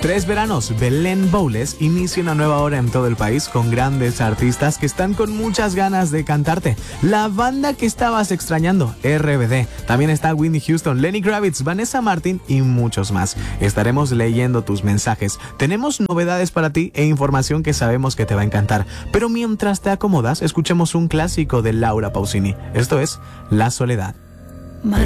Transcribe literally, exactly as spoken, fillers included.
Tres veranos, Belén Bowles inicia una nueva hora en todo el país con grandes artistas que están con muchas ganas de cantarte. La banda que estabas extrañando, R B D. También está Whitney Houston, Lenny Kravitz, Vanessa Martin y muchos más. Estaremos leyendo tus mensajes. Tenemos novedades para ti e información que sabemos que te va a encantar. Pero mientras te acomodas, escuchemos un clásico de Laura Pausini. Esto es La Soledad.